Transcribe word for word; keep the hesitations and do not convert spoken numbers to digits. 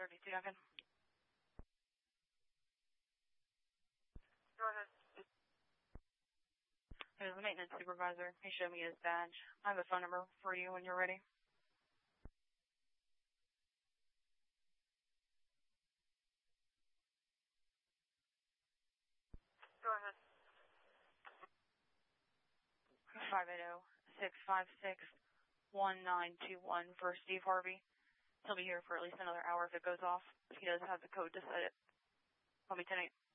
thirty-two Duncan. Go ahead. There's the maintenance supervisor. He showed me his badge. I have a phone number for you when you're ready. Go ahead. five eight zero, six five six, one nine two one for Steve Harvey. He'll be here for at least another hour if it goes off. He does have the code to set it. Call me ten eight.